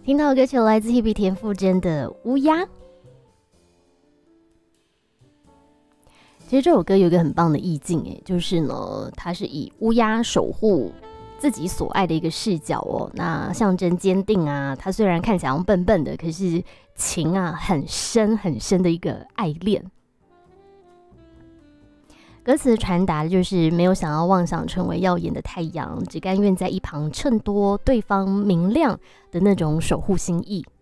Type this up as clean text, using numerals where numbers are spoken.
听到的歌曲来自 Hebe 田馥甄的《乌鸦》。其实这首歌有一个很棒的意境，就是呢，它是以乌鸦守护自己所爱的一个视角哦，那象征坚定啊。它虽然看起来笨笨的，可是情啊很深很深的一个爱恋。歌词传达的就是没有想要妄想成为耀眼的太阳，只甘愿在一旁衬托对方明亮的那种守护心意。